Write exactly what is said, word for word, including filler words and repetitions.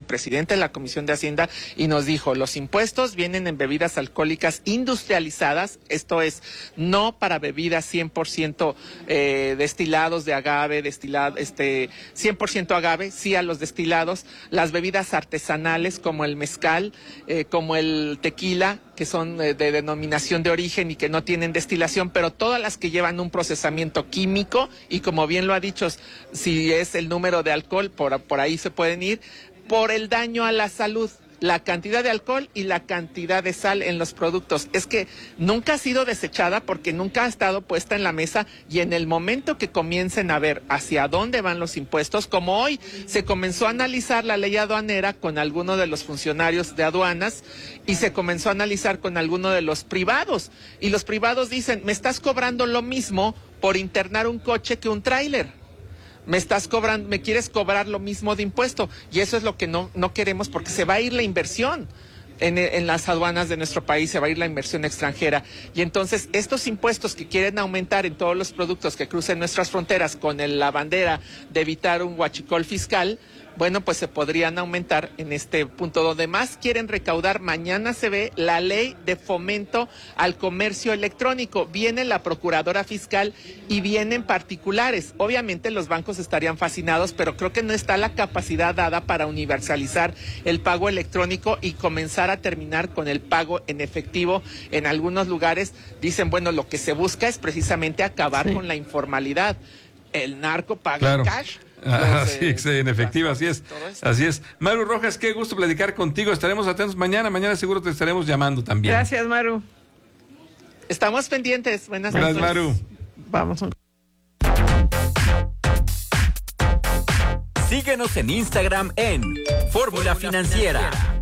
presidente de la Comisión de Hacienda, y nos dijo, los impuestos vienen en bebidas alcohólicas industrializadas, esto es, no para bebidas cien por ciento eh, destilados de agave, destilado, este, cien por ciento agave, sí a los destilados, las bebidas artesanales como el mezcal, eh, como el tequila, que son de, de denominación de origen y que no tienen destilación, pero todas las que llevan un procesamiento químico, y como bien lo ha dicho, si es el número de alcohol, por, por ahí se pueden ir, por el daño a la salud, la cantidad de alcohol y la cantidad de sal en los productos. Es que nunca ha sido desechada porque nunca ha estado puesta en la mesa, y en el momento que comiencen a ver hacia dónde van los impuestos, como hoy se comenzó a analizar la ley aduanera con algunos de los funcionarios de aduanas y se comenzó a analizar con algunos de los privados, y los privados dicen, me estás cobrando lo mismo por internar un coche que un tráiler. Me estás cobrando, me quieres cobrar lo mismo de impuesto, y eso es lo que no, no queremos, porque se va a ir la inversión en, en las aduanas de nuestro país, se va a ir la inversión extranjera, y entonces estos impuestos que quieren aumentar en todos los productos que crucen nuestras fronteras con el, la bandera de evitar un huachicol fiscal, bueno, pues se podrían aumentar en este punto. Donde más quieren recaudar, mañana se ve la ley de fomento al comercio electrónico. Viene la procuradora fiscal y vienen particulares. Obviamente los bancos estarían fascinados, pero creo que no está la capacidad dada para universalizar el pago electrónico y comenzar a terminar con el pago en efectivo. En algunos lugares dicen, bueno, lo que se busca es precisamente acabar sí. con la informalidad. El narco paga claro. en cash. Ah, sí, sí, en efectivo, así es, así es. Maru Rojas, qué gusto platicar contigo, estaremos atentos mañana, mañana seguro te estaremos llamando también. Gracias, Maru. Estamos pendientes, buenas noches. Gracias, Maru. Vamos. Síguenos en Instagram en Fórmula Financiera.